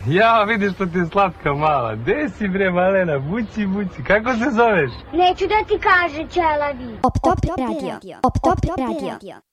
Ja, vidiš što ti je slatka mala. Gde si bre, malena? Buci, buci. Kako se zoveš? Neću da ti kaže, ćelavi. Op top radio. Op top radio.